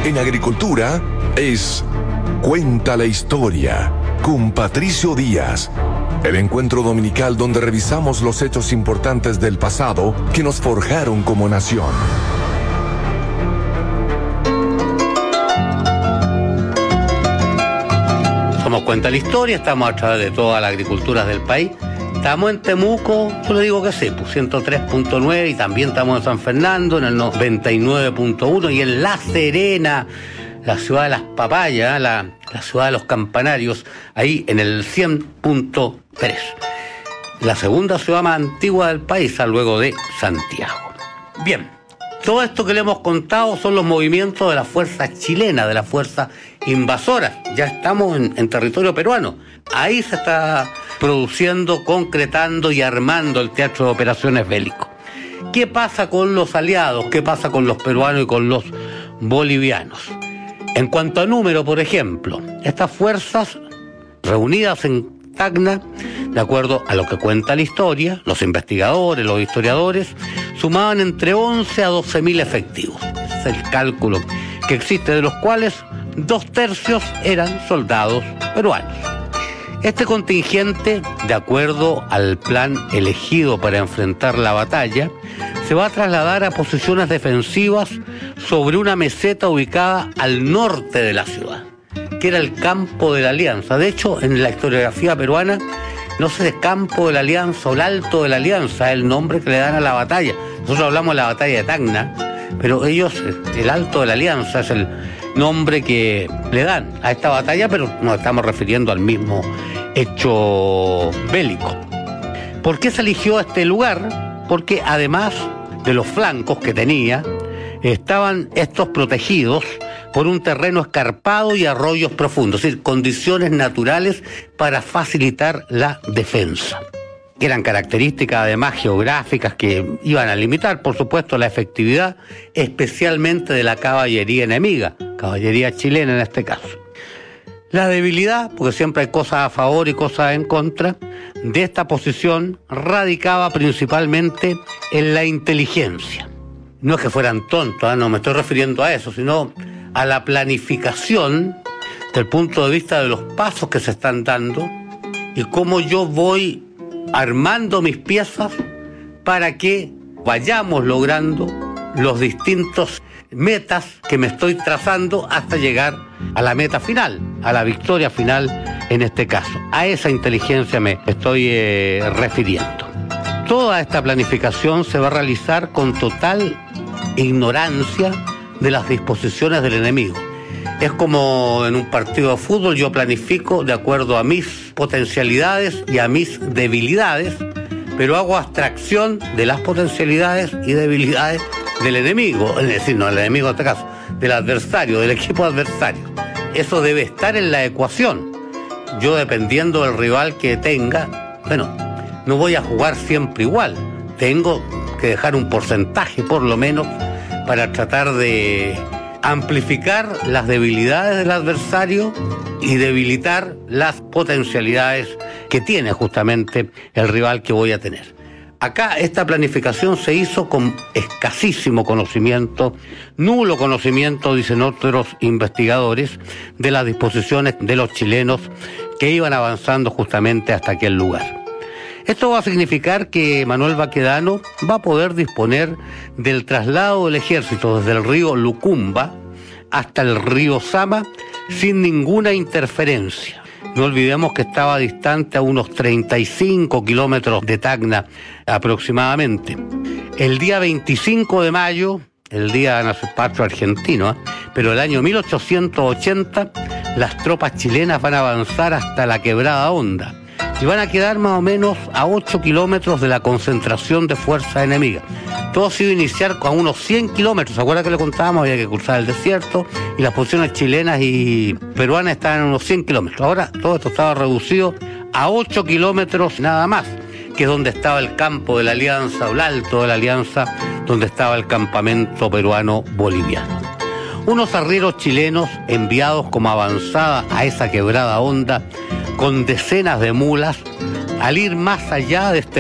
En agricultura es Cuenta la Historia con Patricio Díaz. El encuentro dominical donde revisamos los hechos importantes del pasado que nos forjaron como nación. Somos Cuenta la Historia, estamos a través de todas las agriculturas del país. Estamos en Temuco, yo le digo que sí, pues 103.9, y también estamos en San Fernando, en el 99.1, y en La Serena, la ciudad de las papayas, la ciudad de los campanarios, ahí en el 100.3. La segunda ciudad más antigua del país, luego de Santiago. Bien, todo esto que le hemos contado son los movimientos de las fuerzas chilenas, de las fuerzas invasoras. Ya estamos en territorio peruano. Ahí se está produciendo, concretando y armando el teatro de operaciones bélicos. ¿Qué pasa con los aliados? ¿Qué pasa con los peruanos y con los bolivianos? En cuanto a número, por ejemplo, estas fuerzas reunidas en Tacna, de acuerdo a lo que cuenta la historia, los investigadores, los historiadores, sumaban entre 11 a 12.000 efectivos. Es el cálculo que existe, de los cuales 2/3 eran soldados peruanos. Este contingente, de acuerdo al plan elegido para enfrentar la batalla, se va a trasladar a posiciones defensivas sobre una meseta ubicada al norte de la ciudad, que era el Campo de la Alianza. De hecho, en la historiografía peruana, no sé de Campo de la Alianza o el Alto de la Alianza, es el nombre que le dan a la batalla. Nosotros hablamos de la batalla de Tacna, pero ellos, el Alto de la Alianza es el nombre que le dan a esta batalla, pero nos estamos refiriendo al mismo hecho bélico. ¿Por qué se eligió este lugar? Porque además de los flancos que tenía, estaban estos protegidos por un terreno escarpado y arroyos profundos, es decir, condiciones naturales para facilitar la defensa. Eran características además geográficas que iban a limitar, por supuesto, la efectividad, especialmente de la caballería enemiga, caballería chilena en este caso. La debilidad, porque siempre hay cosas a favor y cosas en contra, de esta posición radicaba principalmente en la inteligencia. No es que fueran tontos, no me estoy refiriendo a eso, sino a la planificación del punto de vista de los pasos que se están dando y cómo yo voy armando mis piezas para que vayamos logrando los distintos metas que me estoy trazando hasta llegar a la meta final, a la victoria final en este caso. A esa inteligencia me estoy refiriendo. Toda esta planificación se va a realizar con total ignorancia de las disposiciones del enemigo. Es como en un partido de fútbol, yo planifico de acuerdo a mis potencialidades y a mis debilidades, pero hago abstracción de las potencialidades y debilidades del enemigo, es decir, no del enemigo en este caso, del adversario, del equipo adversario. Eso debe estar en la ecuación. Yo, dependiendo del rival que tenga, no voy a jugar siempre igual. Tengo que dejar un porcentaje, por lo menos, para tratar de amplificar las debilidades del adversario y debilitar las potencialidades que tiene justamente el rival que voy a tener. Acá esta planificación se hizo con escasísimo conocimiento, nulo conocimiento, dicen otros investigadores, de las disposiciones de los chilenos que iban avanzando justamente hasta aquel lugar. Esto va a significar que Manuel Baquedano va a poder disponer del traslado del ejército desde el río Lucumba hasta el río Sama sin ninguna interferencia. No olvidemos que estaba distante a unos 35 kilómetros de Tacna aproximadamente. El día 25 de mayo, el día patrio argentino, pero el año 1880, las tropas chilenas van a avanzar hasta la Quebrada Honda y van a quedar más o menos a 8 kilómetros de la concentración de fuerzas enemigas. Todo se iba a iniciar a unos 100 kilómetros. ¿Se acuerda que le contábamos? Había que cruzar el desierto y las posiciones chilenas y peruanas estaban a unos 100 kilómetros. Ahora todo esto estaba reducido a 8 kilómetros nada más, que es donde estaba el campo de la Alianza, o el Alto de la Alianza, donde estaba el campamento peruano-boliviano. Unos arrieros chilenos enviados como avanzada a esa Quebrada Honda con decenas de mulas, al ir más allá de este